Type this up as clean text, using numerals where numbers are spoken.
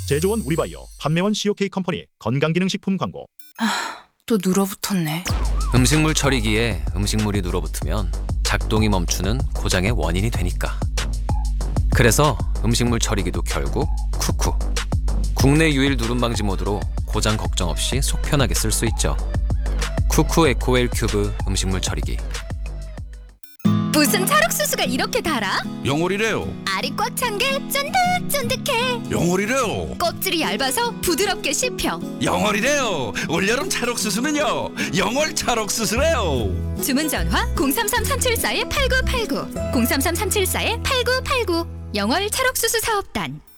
제조원 우리바이오, 판매원 COK 컴퍼니 건강기능식품 광고. 또 눌어붙었네. 음식물 처리기에 음식물이 눌어붙으면 작동이 멈추는 고장의 원인이 되니까. 그래서 음식물 처리기도 결국 쿠쿠. 국내 유일 누름 방지 모드로 고장 걱정 없이 속 편하게 쓸 수 있죠. 쿠쿠 에코웰 큐브 음식물 처리기. 무슨 찰옥수수가 이렇게 달아? 영월이래요. 알이 꽉 찬 게 쫀득쫀득해. 영월이래요. 껍질이 얇아서 부드럽게 씹혀. 영월이래요. 올여름 찰옥수수는요. 영월 찰옥수수래요. 주문 전화 033-374-8989 033-374-8989 영월 찰옥수수 사업단.